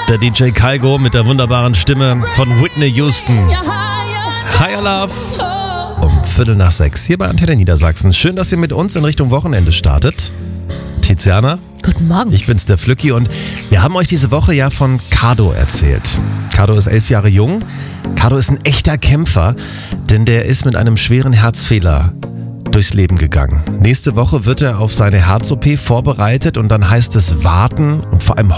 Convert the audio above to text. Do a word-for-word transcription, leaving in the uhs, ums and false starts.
Der D J Kygo mit der wunderbaren Stimme von Whitney Houston. Higher Love. Um Viertel nach sechs hier bei Antenne Niedersachsen. Schön, dass ihr mit uns in Richtung Wochenende startet. Tiziana. Guten Morgen. Ich bin's, der Flücki, und wir haben euch diese Woche ja von Kado erzählt. Kado ist elf Jahre jung. Kado ist ein echter Kämpfer, denn der ist mit einem schweren Herzfehler durchs Leben gegangen. Nächste Woche wird er auf seine Herz-O P vorbereitet und dann heißt es warten und vor allem